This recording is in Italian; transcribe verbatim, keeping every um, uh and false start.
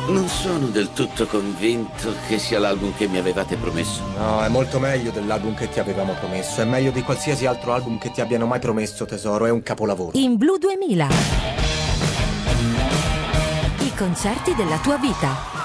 Non sono del tutto convinto che sia l'album che mi avevate promesso. No, è molto meglio dell'album che ti avevamo promesso. È meglio di qualsiasi altro album che ti abbiano mai promesso, tesoro. È un capolavoro. In Blu duemila. I concerti della tua vita.